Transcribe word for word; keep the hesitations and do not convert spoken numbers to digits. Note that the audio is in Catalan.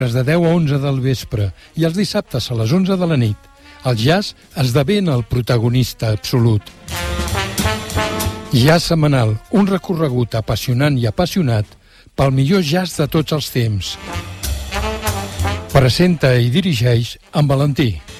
de deu a onze del vespre i els dissabtes a les onze de la nit, el jazz esdevé el protagonista absolut. Jazz setmanal, un recorregut apassionant i apassionat pel millor jazz de tots els temps. Presenta i dirigeix en Valentí.